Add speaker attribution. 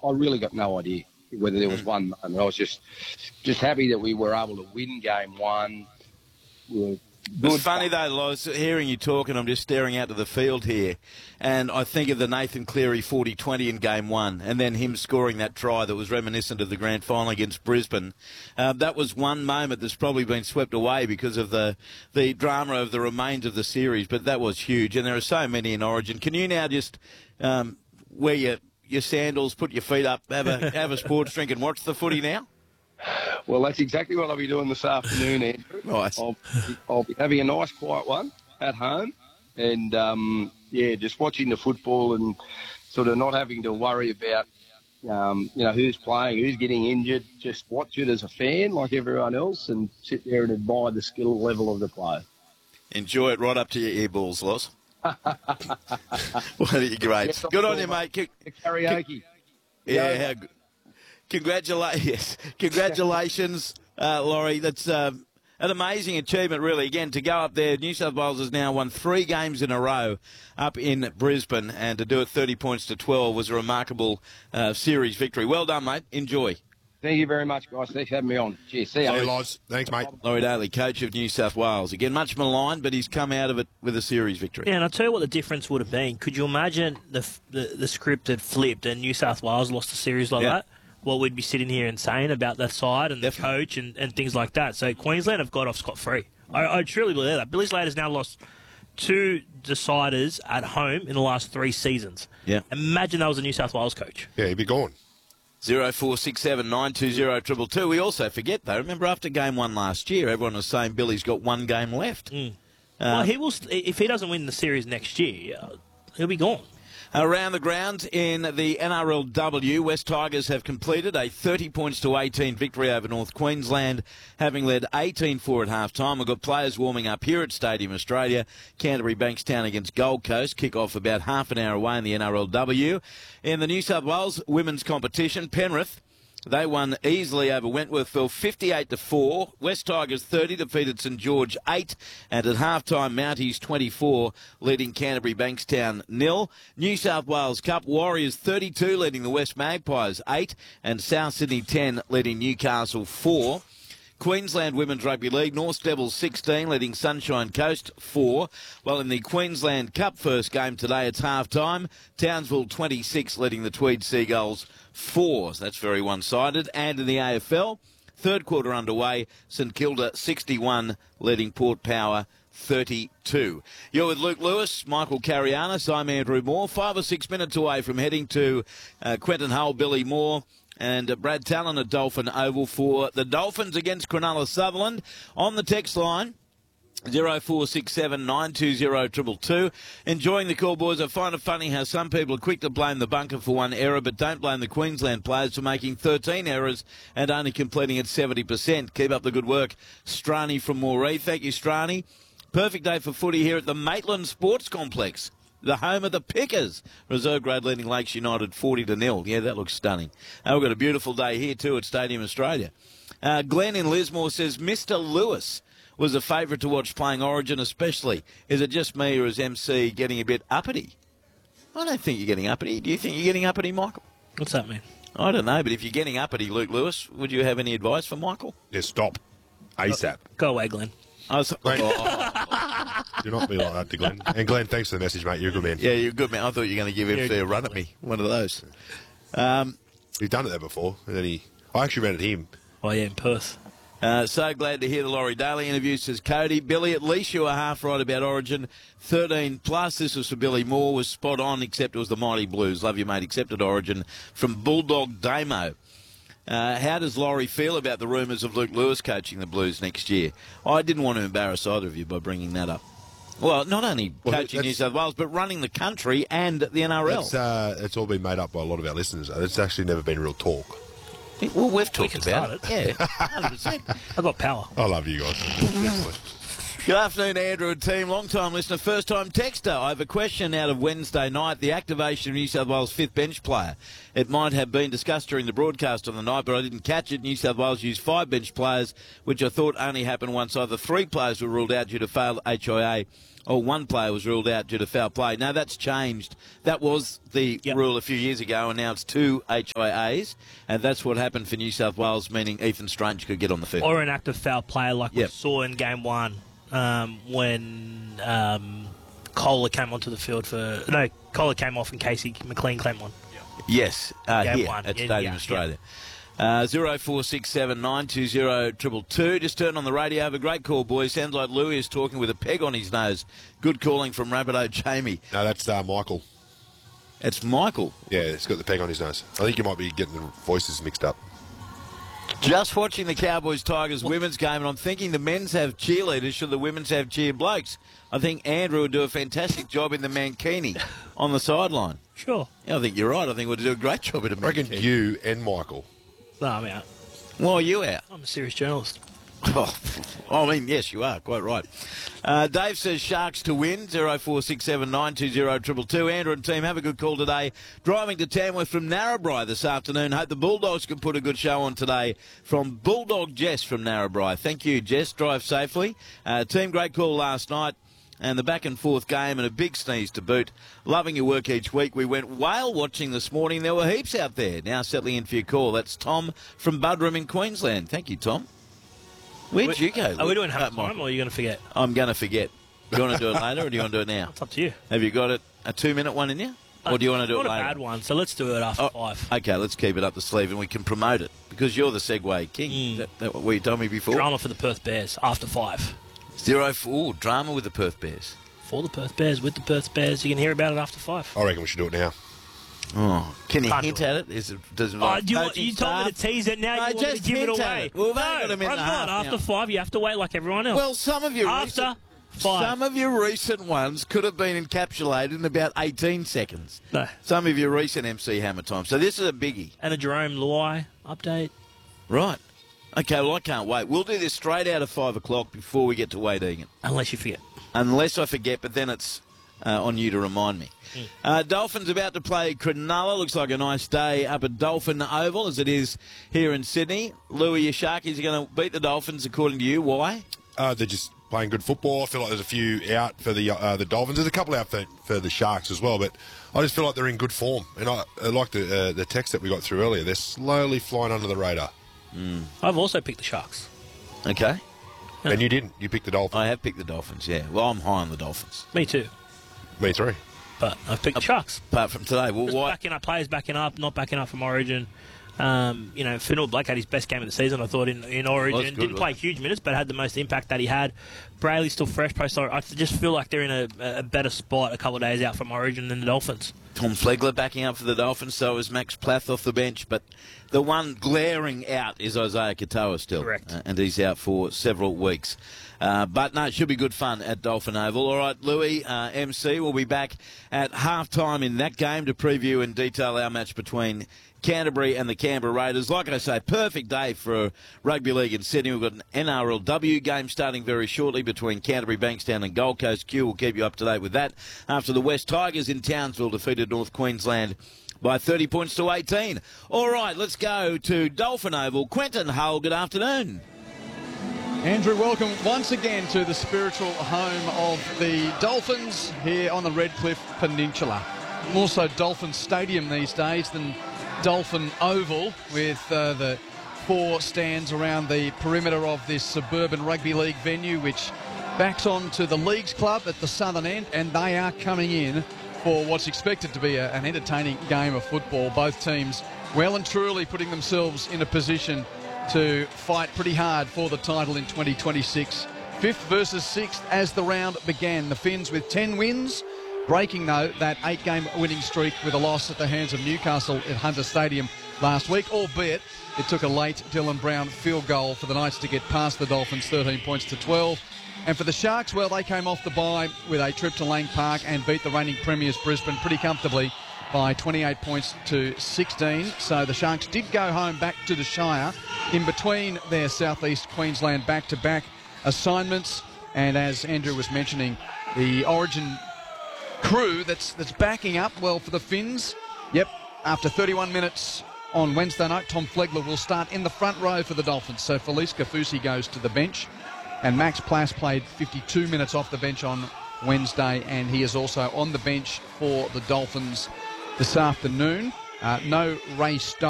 Speaker 1: I really got no idea whether there was one moment. I was just happy that we were able to win game one.
Speaker 2: It's funny though, Loz, hearing you talk, and I'm just staring out to the field here, and I think of the Nathan Cleary 40-20 in game one, and then him scoring that try that was reminiscent of the grand final against Brisbane. That was one moment that's probably been swept away because of the drama of the remains of the series, but that was huge, and there are so many in Origin. Can you now just wear your sandals, put your feet up, have a sports drink and watch the footy now?
Speaker 1: Well, that's exactly what I'll be doing this afternoon, Andrew.
Speaker 2: Nice.
Speaker 1: I'll be having a nice, quiet one at home and, just watching the football and sort of not having to worry about, who's playing, who's getting injured. Just watch it as a fan like everyone else and sit there and admire the skill level of the player.
Speaker 2: Enjoy it right up to your earballs, Loz. Well, you're great.
Speaker 1: Yes,
Speaker 2: good on you, mate.
Speaker 1: The karaoke.
Speaker 2: Yeah, Congratulations, Laurie. That's an amazing achievement, really. Again, to go up there, New South Wales has now won 3 games in a row up in Brisbane, and to do it 30 points to 12 was a remarkable series victory. Well done, mate. Enjoy.
Speaker 1: Thank you very much, guys. Thanks for having me on. Cheers. See you.
Speaker 3: Hey, Loz. Thanks, mate.
Speaker 2: Laurie Daly, coach of New South Wales. Again, much maligned, but he's come out of it with a series victory.
Speaker 4: Yeah, and I'll tell you what the difference would have been. Could you imagine the script had flipped and New South Wales lost a series like that? What we'd be sitting here and saying about that side and the coach and things like that. So Queensland have got off scot-free. I truly believe that. Billy Slater's now lost 2 deciders at home in the last 3 seasons.
Speaker 2: Yeah.
Speaker 4: Imagine that was a New South Wales coach.
Speaker 3: Yeah, he'd be gone.
Speaker 2: 0467 920 222. We also forget, though, remember after game 1 last year, everyone was saying Billy's got 1 game left.
Speaker 4: Well, he will. If he doesn't win the series next year, he'll be gone.
Speaker 2: Around the ground in the NRLW, West Tigers have completed a 30 points to 18 victory over North Queensland, having led 18-4 at half-time. We've got players warming up here at Stadium Australia. Canterbury Bankstown against Gold Coast. Kick-off about half an hour away in the NRLW. In the New South Wales women's competition, Penrith, they won easily over Wentworthville 58-4. West Tigers 30 defeated St George 8. And at half-time, Mounties 24 leading Canterbury Bankstown 0. New South Wales Cup, Warriors 32 leading the West Magpies 8. And South Sydney 10 leading Newcastle 4. Queensland Women's Rugby League, North Devils 16 leading Sunshine Coast 4. While in the Queensland Cup first game today, it's half-time. Townsville 26 leading the Tweed Seagulls 4. So that's very one-sided. And in the AFL, third quarter underway, St Kilda 61 leading Port Power 32. You're with Luke Lewis, Michael Carianis. I'm Andrew Moore. 5 or 6 minutes away from heading to Quentin Hull, Billy Moore and Brad Talon at Dolphin Oval for the Dolphins against Cronulla Sutherland. On the text line, 0467 920 222. Enjoying the call, boys. I find it funny how some people are quick to blame the bunker for 1 error, but don't blame the Queensland players for making 13 errors and only completing at 70%. Keep up the good work. Strani from Moree. Thank you, Strani. Perfect day for footy here at the Maitland Sports Complex, the home of the Pickers. Reserve grade leading Lakes United 40-0. Yeah, that looks stunning. We've got a beautiful day here too at Stadium Australia. Glenn in Lismore says, Mr. Lewis was a favourite to watch playing Origin especially. Is it just me or is MC getting a bit uppity? I don't think you're getting uppity. Do you think you're getting uppity, Michael?
Speaker 4: What's that mean?
Speaker 2: I don't know, but if you're getting uppity, Luke Lewis, would you have any advice for Michael?
Speaker 3: Yeah, stop. ASAP.
Speaker 4: Go away, Glenn.
Speaker 3: Glenn. Do not be like that to Glenn. And Glenn, thanks for the message, mate. You're a good man.
Speaker 2: Yeah, you're a good man. I thought you were going to give MC a run at me. One of those.
Speaker 3: He's done it there before. And then I actually ran at him.
Speaker 4: Oh, yeah, in Perth.
Speaker 2: So glad to hear the Laurie Daly interview, says Cody. Billy, at least you were half right about Origin. 13 plus, this was for Billy Moore, was spot on, except it was the Mighty Blues. Love you, mate. Accepted Origin from Bulldog Damo. How does Laurie feel about the rumours of Luke Lewis coaching the Blues next year? I didn't want to embarrass either of you by bringing that up. Well, not only coaching New South Wales, but running the country and the NRL.
Speaker 3: It's all been made up by a lot of our listeners. It's actually never been real talk.
Speaker 2: Well, we've talked about it. Yeah, 100%.
Speaker 4: I've got power.
Speaker 3: I love you guys. Definitely.
Speaker 2: Good afternoon, Andrew and team. Long-time listener, first-time texter. I have a question out of Wednesday night. The activation of New South Wales' fifth bench player. It might have been discussed during the broadcast on the night, but I didn't catch it. New South Wales used 5 bench players, which I thought only happened once either 3 players were ruled out due to failed HIA or 1 player was ruled out due to foul play. Now, that's changed. That was the rule a few years ago, and now it's 2 HIAs, and that's what happened for New South Wales, meaning Ethan Strange could get on the field.
Speaker 4: Or an active foul player like we saw in Game 1 when Kohler came onto the field for... No, Kohler came off and Casey McLean claimed one.
Speaker 2: Yes,
Speaker 4: Game
Speaker 2: here
Speaker 4: 1.
Speaker 2: at Stadium Australia. 0467 920 222. Just turn on the radio. Have a great call, boys. Sounds like Louis is talking with a peg on his nose. Good calling from Rabbitoh Jamie.
Speaker 3: No, that's Michael.
Speaker 2: It's Michael.
Speaker 3: Yeah, he's got the peg on his nose. I think you might be getting the voices mixed up.
Speaker 2: Just watching the Cowboys-Tigers women's game, and I'm thinking the men's have cheerleaders, should the women's have cheer blokes? I think Andrew would do a fantastic job in the mankini on the sideline.
Speaker 4: Sure.
Speaker 2: Yeah, I think you're right. I think we'll do a great job in a
Speaker 3: I reckon
Speaker 2: mankini.
Speaker 3: you and Michael.
Speaker 4: No, I'm out.
Speaker 2: Why are you out?
Speaker 4: I'm a serious journalist.
Speaker 2: Oh, I mean, yes, you are. Quite right. Dave says Sharks to win. 0467 920 222. Andrew and team, have a good call today. Driving to Tamworth from Narrabri this afternoon. Hope the Bulldogs can put a good show on today. From Bulldog Jess from Narrabri. Thank you, Jess. Drive safely. Team, great call last night. And the back and forth game and a big sneeze to boot. Loving your work each week. We went whale watching this morning. There were heaps out there. Now settling in for your call. That's Tom from Buderim in Queensland. Thank you, Tom. Where'd you go?
Speaker 4: Are we doing half time or are you going to forget?
Speaker 2: I'm going to forget. Do you want to do it later or do you want to do it now?
Speaker 4: It's up to you.
Speaker 2: Have you got a 2-minute one in you? Or do you want to do it later?
Speaker 4: Not a bad one, so let's do it after 5.
Speaker 2: Okay, let's keep it up the sleeve and we can promote it because you're the Segway king. That what you told me before?
Speaker 4: Drama for the Perth Bears after 5.
Speaker 2: 04, drama with the Perth Bears.
Speaker 4: For the Perth Bears, with the Perth Bears. You can hear about it after 5.
Speaker 3: I reckon we should do it now.
Speaker 2: Oh, can you
Speaker 4: Can't
Speaker 2: hint
Speaker 4: do
Speaker 2: at it? Is it does it
Speaker 4: you told me to tease it, now you want me to give it away.
Speaker 2: Well,
Speaker 4: no,
Speaker 2: I'm
Speaker 4: not. After 5, you have to wait like everyone else.
Speaker 2: Well, some of your
Speaker 4: after 5.
Speaker 2: Some of your recent ones could have been encapsulated in about 18 seconds.
Speaker 4: No.
Speaker 2: Some of your recent MC Hammer time. So this is a biggie.
Speaker 4: And a Jerome Luai update.
Speaker 2: Right. Okay, well, I can't wait. We'll do this straight out of 5 o'clock before we get to Wade Egan.
Speaker 4: Unless you forget.
Speaker 2: Unless I forget, but then it's on you to remind me. Dolphins about to play Cronulla. Looks like a nice day up at Dolphin Oval, as it is here in Sydney. Louis, your Sharkies are going to beat the Dolphins, according to you. Why?
Speaker 3: They're just playing good football. I feel like there's a few out for the Dolphins. There's a couple out for the Sharks as well, but I just feel like they're in good form. And I like the text that we got through earlier. They're slowly flying under the radar.
Speaker 4: I've also picked the Sharks.
Speaker 2: Okay.
Speaker 3: And you didn't. You picked the Dolphins.
Speaker 2: I have picked the Dolphins, yeah. Well, I'm high on the Dolphins.
Speaker 4: Me too.
Speaker 3: Me too.
Speaker 4: But I've picked the Sharks.
Speaker 2: Apart from today. Well, why?
Speaker 4: Backing up, players backing up, not backing up from Origin. Fanua Blake had his best game of the season, I thought, in Origin.
Speaker 2: Good,
Speaker 4: didn't play huge minutes, but had the most impact that he had. Brayley's still fresh post. I just feel like they're in a better spot a couple of days out from Origin than the Dolphins.
Speaker 2: Tom Flegler backing up for the Dolphins, so is Max Plath off the bench. But the one glaring out is Isaiah Katoa still.
Speaker 4: Correct.
Speaker 2: And he's out for several weeks. But no, it should be good fun at Dolphin Oval. All right, Louis, MC, will be back at halftime in that game to preview in detail our match between Canterbury and the Canberra Raiders. Like I say, perfect day for rugby league in Sydney. We've got an NRLW game starting very shortly between Canterbury, Bankstown and Gold Coast. Q will keep you up to date with that after the West Tigers in Townsville defeated North Queensland by 30 points to 18. All right, let's go to Dolphin Oval. Quentin Hull, good afternoon.
Speaker 5: Andrew, welcome once again to the spiritual home of the Dolphins here on the Redcliffe Peninsula. More so Dolphin Stadium these days than Dolphin Oval, with the 4 stands around the perimeter of this suburban rugby league venue, which backs onto the Leagues Club at the southern end, and they are coming in for what's expected to be an entertaining game of football. Both teams well and truly putting themselves in a position to fight pretty hard for the title in 2026. 5th versus 6th as the round began. The Finns with 10 wins, breaking, though, that 8-game winning streak with a loss at the hands of Newcastle at Hunter Stadium last week, albeit it took a late Dylan Brown field goal for the Knights to get past the Dolphins, 13 points to 12. And for the Sharks, well, they came off the bye with a trip to Lang Park and beat the reigning premiers Brisbane pretty comfortably by 28 points to 16. So the Sharks did go home back to the Shire in between their southeast Queensland back-to-back assignments. And as Andrew was mentioning, the Origin crew that's backing up well for the Finns. Yep, after 31 minutes on Wednesday night, Tom Flegler will start in the front row for the Dolphins. So Felice Kafusi goes to the bench, and Max Plass played 52 minutes off the bench on Wednesday, and he is also on the bench for the Dolphins this afternoon. No Ray Stone.